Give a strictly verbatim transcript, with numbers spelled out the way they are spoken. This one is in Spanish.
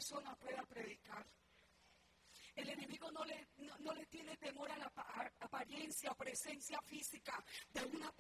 persona pueda predicar. El enemigo no le, no, no le tiene temor a la apariencia o presencia física de una